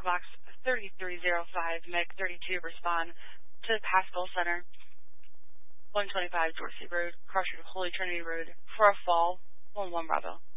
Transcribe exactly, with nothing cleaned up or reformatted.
Box thirty-three oh five, M E G thirty-two, respond to Pascal Center, one twenty-five Dorsey Road, cross Holy Trinity Road, for a fall, one one Bravo.